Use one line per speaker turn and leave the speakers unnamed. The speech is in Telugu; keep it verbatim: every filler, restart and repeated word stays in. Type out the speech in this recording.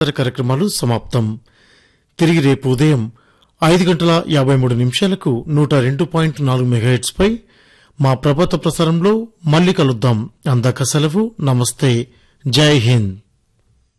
కార్యక్రమాలు సమాప్తం. తిరిగి రేపు ఉదయం ఐదు గంటల యాభై మూడు నిమిషాలకు నూట రెండు పాయింట్ నాలుగు మెగాహెట్స్ పై మా ప్రభాత ప్రసారంలో మళ్లీ కలుద్దాం. అందాక సెలవు. నమస్తే. జై హింద్.